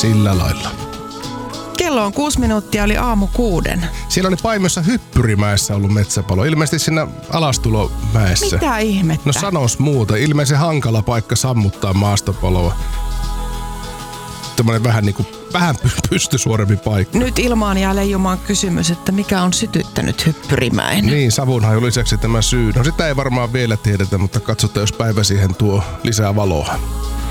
Sillä lailla. Kello on 6 minuuttia, oli aamu 6. Siellä oli Paimiossa Hyppyrimäessä ollut metsäpalo. Ilmeisesti siinä Alastulomäessä. Mitä ihmettä? No sanois muuta. Ilmeisesti hankala paikka sammuttaa maastopaloa. Tämmönen vähän pystysuorempi paikka. Nyt ilmaan jää leijumaan kysymys, että mikä on sytyttänyt Hyppyrimäen? Niin, savunhaju lisäksi tämä syy. No sitä ei varmaan vielä tiedetä, mutta katsotaan, jos päivä siihen tuo lisää valoa.